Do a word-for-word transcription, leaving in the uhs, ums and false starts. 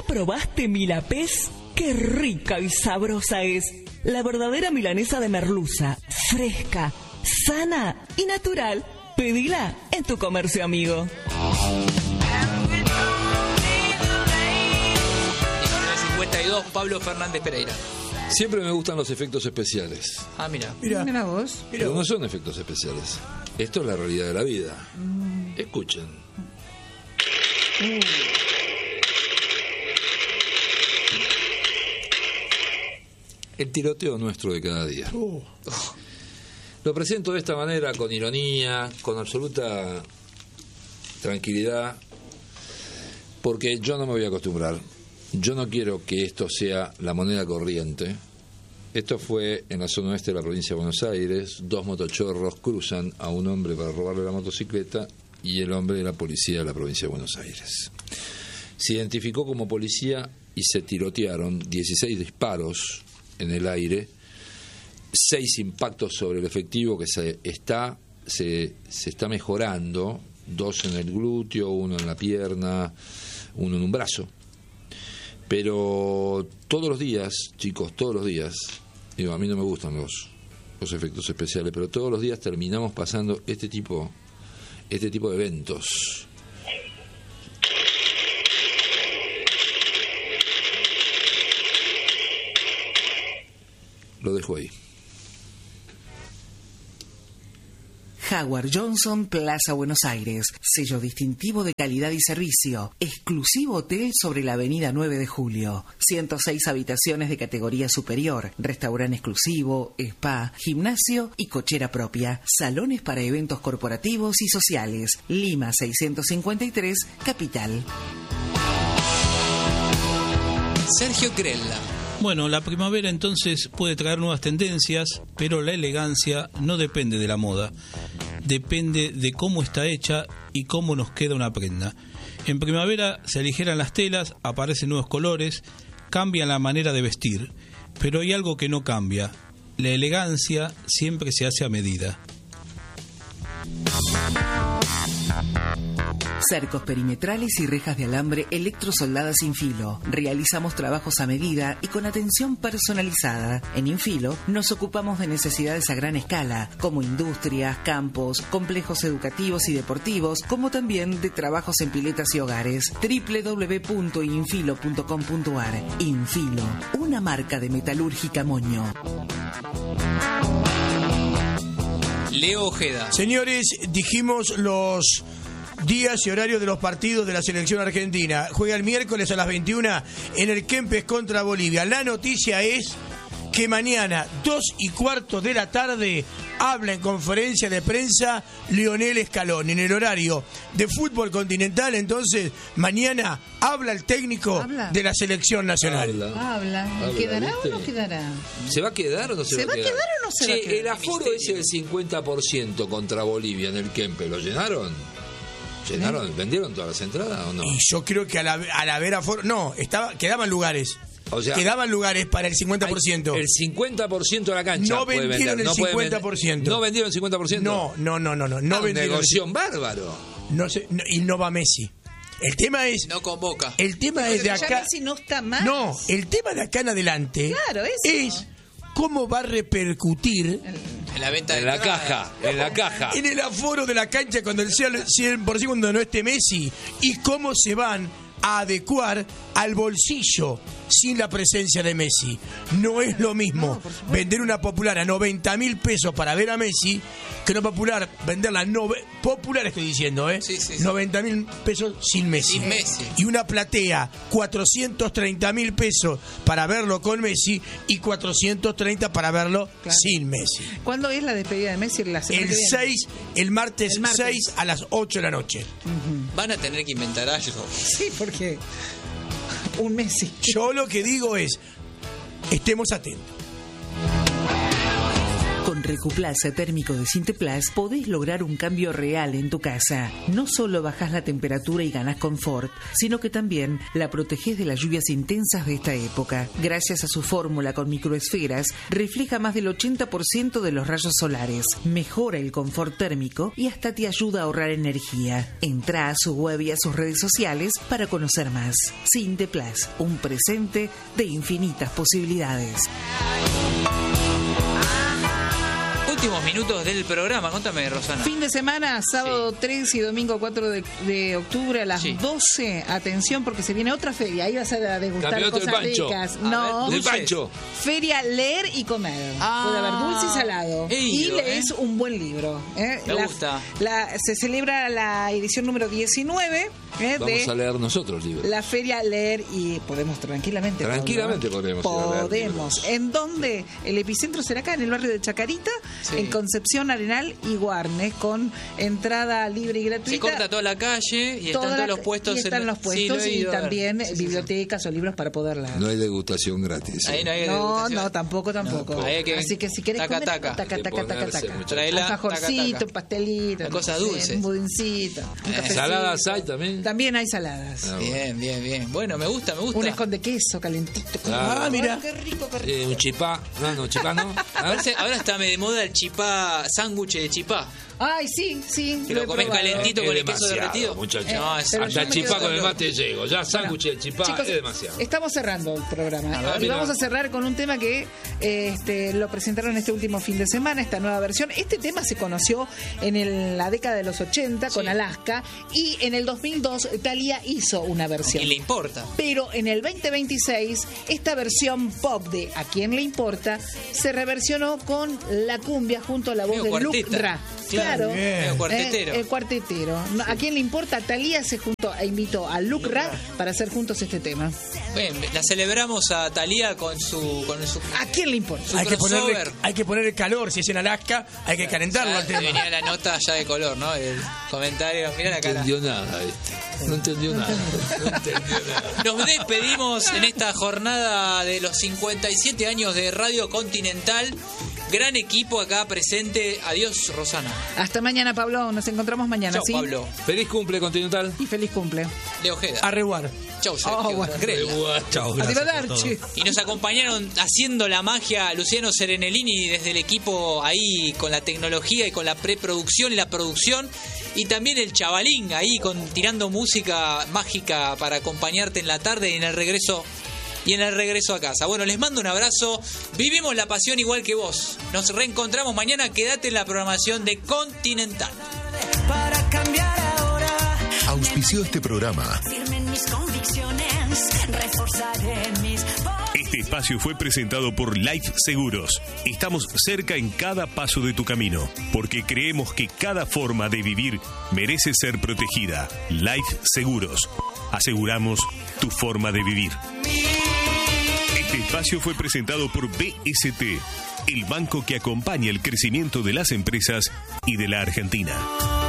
probaste Milapés? ¡Qué rica y sabrosa es! La verdadera milanesa de merluza, fresca, sana y natural. Pedila en tu comercio amigo. cincuenta y dos, Pablo Fernández Pereira. Siempre me gustan los efectos especiales. Ah, mira. Mira, mira vos. Pero no son efectos especiales. Esto es la realidad de la vida. Mm. Escuchen. Mm. El tiroteo nuestro de cada día. Uh. Lo presento de esta manera, con ironía, con absoluta tranquilidad, porque yo no me voy a acostumbrar. Yo no quiero que esto sea la moneda corriente. Esto fue en la zona oeste de la provincia de Buenos Aires. Dos motochorros cruzan a un hombre para robarle la motocicleta y el hombre era policía de la provincia de Buenos Aires. Se identificó como policía y se tirotearon dieciséis disparos en el aire, seis impactos sobre el efectivo que se está, se, se está mejorando, dos en el glúteo, uno en la pierna, uno en un brazo. Pero todos los días, chicos, todos los días, digo, a mí no me gustan los, los efectos especiales, pero todos los días terminamos pasando este tipo, este tipo de eventos. Lo dejo ahí. Howard Johnson, Plaza Buenos Aires. Sello distintivo de calidad y servicio. Exclusivo hotel sobre la avenida nueve de julio. ciento seis habitaciones de categoría superior. Restaurante exclusivo, spa, gimnasio y cochera propia. Salones para eventos corporativos y sociales. Lima seiscientos cincuenta y tres, Capital. Sergio Crella. Bueno, la primavera entonces puede traer nuevas tendencias, pero la elegancia no depende de la moda. Depende de cómo está hecha y cómo nos queda una prenda. En primavera se aligeran las telas, aparecen nuevos colores, cambia la manera de vestir. Pero hay algo que no cambia. La elegancia siempre se hace a medida. Cercos perimetrales y rejas de alambre electrosoldadas Infilo. Realizamos trabajos a medida y con atención personalizada. En Infilo nos ocupamos de necesidades a gran escala, como industrias, campos, complejos educativos y deportivos, como también de trabajos en piletas y hogares. doble u doble u doble u punto infilo punto com punto a r. Infilo, una marca de metalúrgica Moño. Leo Ojeda. Señores, dijimos los días y horarios de los partidos de la selección argentina. Juega el miércoles a las veintiuna en el Kempes contra Bolivia. La noticia es que mañana, dos y cuarto de la tarde, habla en conferencia de prensa Lionel Scaloni. En el horario de fútbol continental, entonces, mañana habla el técnico ¿Habla? de la selección nacional. Habla. Habla. ¿Habla ¿Quedará ¿viste? o no quedará? ¿Se va a quedar o no se, ¿Se va a quedar? ¿Se va a quedar o no se che, va a quedar? El aforo ese del cincuenta por ciento contra Bolivia en el Kempes, ¿lo llenaron? ¿Llenaron? ¿Eh? ¿Vendieron todas las entradas o no? Y yo creo que al, al haber aforo... No, estaba, quedaban lugares. O sea, quedaban lugares para el cincuenta por ciento. El cincuenta por ciento de la cancha. No vendieron puede vender. el no cincuenta por ciento. ¿No vendieron el cincuenta por ciento? No, no, no, no. no, no ah, vendieron negocio el... bárbaro. No sé, no, y no va Messi. El tema es... No convoca. El tema es de acá... Messi no está más. No, el tema de acá en adelante... Claro, eso. Es cómo va a repercutir... En la venta de En la entrada. caja, en la caja. En el aforo de la cancha cuando el cien por ciento cuando no esté Messi. Y cómo se van a adecuar al bolsillo sin la presencia de Messi. No es lo mismo no, vender una popular a noventa mil pesos para ver a Messi que una popular venderla nove, popular estoy diciendo, ¿eh? Sí, sí, sí. noventa mil pesos sin Messi. Sin Messi. Y una platea cuatrocientos treinta mil pesos para verlo con Messi y cuatrocientos treinta para verlo claro. sin Messi. ¿Cuándo es la despedida de Messi? La semana el que viene. seis, el martes, el martes seis a las ocho de la noche. Uh-huh. Van a tener que inventar algo. Sí, porque un Messi. Yo lo que digo es, estemos atentos. Con Recuplaza térmico de Sinteplas podés lograr un cambio real en tu casa. No solo bajás la temperatura y ganás confort, sino que también la protegés de las lluvias intensas de esta época. Gracias a su fórmula con microesferas, refleja más del ochenta por ciento de los rayos solares, mejora el confort térmico y hasta te ayuda a ahorrar energía. Entrá a su web y a sus redes sociales para conocer más. Sinteplas, un presente de infinitas posibilidades. Últimos minutos del programa, contame, Rosana. Fin de semana, sábado Sí. tres y domingo cuatro de, de octubre a las Sí. doce. Atención, porque se viene otra feria. Ahí vas a degustar Campeonato cosas del Pancho. ricas. A No, ver, Del dulces. Pancho. feria Leer y Comer. Ah. Puede haber dulce y salado. He y ido, lees ¿eh? un buen libro. ¿eh? Me La- gusta. la- se celebra la edición número diecinueve ¿eh? Vamos de a leer nosotros libros. la feria Leer y podemos tranquilamente. Tranquilamente Pablo, ¿eh? podemos ir a leer Podemos. libros. ¿En dónde? El epicentro será acá, en el barrio de Chacarita, Sí. en Concepción, Arenal y Guarnes, con entrada libre y gratuita. Se corta toda la calle y Toda están la- todos los puestos. y están en- los Sí, puestos lo he y ido a ver. también Sí, sí, sí. bibliotecas o libros para poder leer. No hay degustación gratis. Ahí no hay No, degustación. no, tampoco, tampoco. No, ahí hay que- Así que si querés taca, comer, taca. taca, Hay que taca, taca, ponerse, taca. muchacho. Traela, Alfajorcito, taca, taca. un pastelito. Las cosas no sé, dulces. Un budincito, un Eh. cafecito. ¿Saladas hay también? También hay saladas. Ah, Bien, bien, bien. Bueno, me gusta, me gusta. Un esconde queso calentito. Ah, Ay, mira. Qué rico, qué rico. Eh, un chipá. No, no, chipá no. ¿Ah? Parece- ahora está de moda el chipá, sándwich de chipá. Ay, sí, sí. Que lo he comes probado. calentito Es con el queso demasiado, derretido. muchacho. No, es pero yo Hasta el me chipá quedo con el loco. mate llego. Ya sándwich y el chipá Chicos, es demasiado. estamos cerrando el programa A ver, y mira. vamos a cerrar con un tema que eh, este, lo presentaron este último fin de semana, esta nueva versión. Este tema se conoció en el- la década de los ochenta con Sí. Alaska y en el dos mil dos Thalía hizo una versión. ¿Quién le importa? Pero en el veinte veintiséis, esta versión pop de ¿A quién le importa? Se reversionó con la cumbia junto a la voz Medio de Luke cuarteta. Ra. Claro, Claro. medio cuartetero. Eh, el cuartetero. No, ¿A quién le importa? Thalía se juntó e invitó a Luke Ra para hacer juntos este tema. Bueno, la celebramos a Thalía con su, con su ¿A quién le importa? Su Hay que, ponerle, crossover. hay que poner el calor, si es en Alaska, hay que calentarlo Ya al tema. venía la nota ya de color, ¿no? El comentario, mira la No cara. entendió nada, este. No entendió nada. No entendió nada. Nos despedimos en esta jornada de los cincuenta y siete años de Radio Continental. Gran equipo acá presente. Adiós, Rosana. Hasta mañana, Pablo. Nos encontramos mañana, Chau, ¿sí? Pablo. Feliz cumple Continental. Y feliz cumple. Leo Ojeda. Arreguar. Chau, Sergio. Oh, bueno. Grela. Chao, gracias por Arrivederci. todo. Y nos acompañaron haciendo la magia Luciano Serenellini desde el equipo ahí con la tecnología y con la preproducción y la producción. Y también el chavalín ahí con tirando música mágica para acompañarte en la tarde y en el regreso y en el regreso a casa. Bueno, les mando un abrazo. Vivimos la pasión igual que vos. Nos reencontramos mañana. Quédate en la programación de Continental. Para cambiar ahora. Auspició este programa. Firme en mis convicciones, reforzaré mis. Este espacio fue presentado por Life Seguros. Estamos cerca en cada paso de tu camino, porque creemos que cada forma de vivir merece ser protegida. Life Seguros. Aseguramos tu forma de vivir. Este espacio fue presentado por B S T, el banco que acompaña el crecimiento de las empresas y de la Argentina.